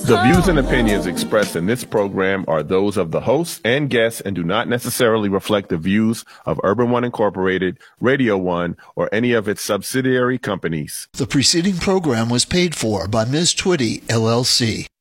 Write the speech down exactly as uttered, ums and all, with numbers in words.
The views and opinions expressed in this program are those of the hosts and guests and do not necessarily reflect the views of Urban One Incorporated, Radio One, or any of its subsidiary companies. The preceding program was paid for by Miz Twitty, L L C.